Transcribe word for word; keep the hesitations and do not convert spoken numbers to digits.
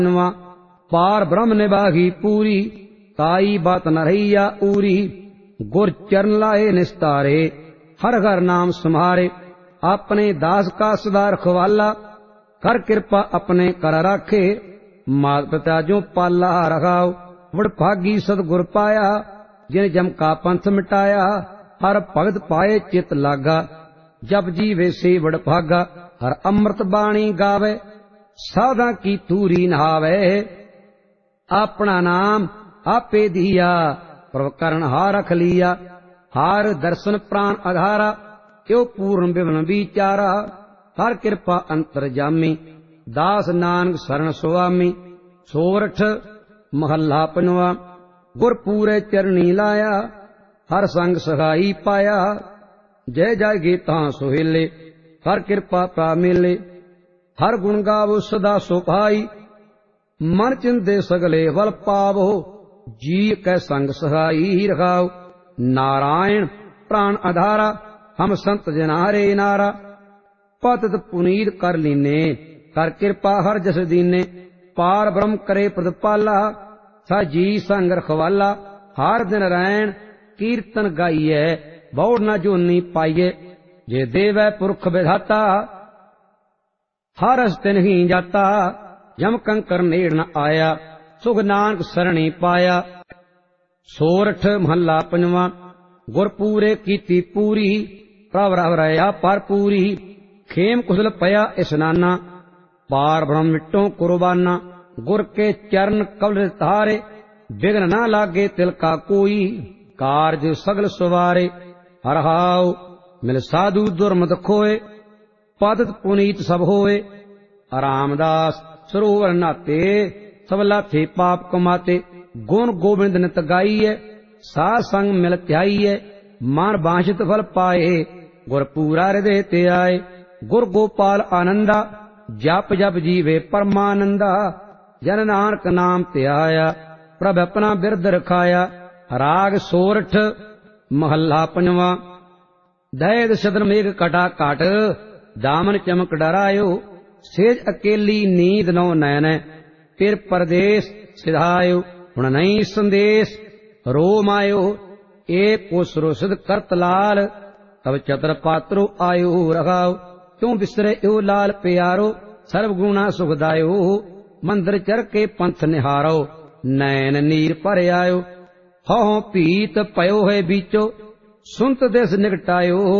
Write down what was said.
पार ब्रह्म निभागी पूरी, ताई बात न रहिया पूरी। गुर चरण लाए निस्तारे, हर हर नाम समारे। अपने दास का सदा रखवाला, कर कृपा अपने कर राखे। मात पिता जो पाला रखाओ, वडभागी सतगुर पाया। जिन जम का पंथ मिटाया, हर भगत पाए चित लागा। जब जीवे से वडभागा, हर अमृत बाणी गावे। साधा की तूरी नहावे, अपना नाम आपे दिया। प्रभ करण हार रख लिया, हार दर्शन प्राण आधारा। त्यो पूर्ण विमन विचारा, हर कृपा अंतर जामी। दास नानक शरण सुआमी। सोरठ महला पंजवा। गुर पूरे चरणी लाया, हर संग सहाई पाया। जय जय गीता सुहेले, हर कृपा प्रा मेले। हर गुण गावो सदा सो भाई, मन चिंदे सगले बल पावो। जी कै संग सहाई रखाओ, नारायण प्राण आधारा। हम संत जनारे नारा, पतित पुनीत कर लीने। कर कृपा हर जस दीने, पार ब्रह्म करे प्रतिपाला। सा जी संग रखवाला, हर दिन रैन कीर्तन गाइए। बहु न जोनी पाइए, जे देवै पुरख विधाता। हर हस्ते नहीं जाता, जम कंकर नेड़ न आया। सुख नानक सरणी पाया। सोरठ महला पंजवा। गुर पूरे कीती पूरी, प्रभ रव रया पर पूरी। खेम कुशल पया स्नाना, पार ब्रह्म मिट्टों कुर्बाना। गुर के चरण कवल तारे, विघ्न न लागे तिल का कोई। कारज सगल सवारे, हर हाउ मिल साधु दुर्मत खोए। पतित पुनीत सब होए, रामदास सरोवर नाते। सब लाथे पाप कमाते, गुण गोविंद नित गाइए। साध संग मिल ध्याइए, मान बांछित फल पाए। गुर पूरा हृदय ते आए, गुर गोपाल आनंदा। जप जप जीवे परमानंदा, जन नानक नाम ते आया। प्रभ अपना बिरद रखाया। राग सोरठ महला पंजवा। दैद सदन मेघ कटा काट, दामन चमक डरायो। सेज अकेली नींद नौ नैन, फिर परदेश सिधायो। हुण नहीं संदेश रोम आयो, एक को सुरसिद करत लाल। तब चतर पात्रो आयो रखाओ, क्यों बिसरे यो लाल प्यारो। सर्व गुणा सुखदायो, मंदिर चर के पंथ निहारो। नैन नीर पर आयो, हो पीत पयो है बीचो। सुनत देश निकटायो,